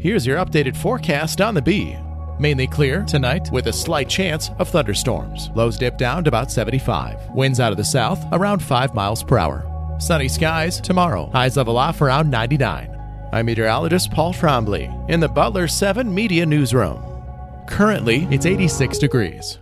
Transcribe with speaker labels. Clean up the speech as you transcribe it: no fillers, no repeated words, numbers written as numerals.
Speaker 1: Here's your updated forecast on the B. Mainly clear tonight with a slight chance of thunderstorms. Lows dip down to about 75. Winds out of the south around 5 miles per hour. Sunny skies tomorrow. Highs level off around 99. I'm meteorologist Paul Trombley in the Butler 7 Media Newsroom. Currently, it's 86 degrees.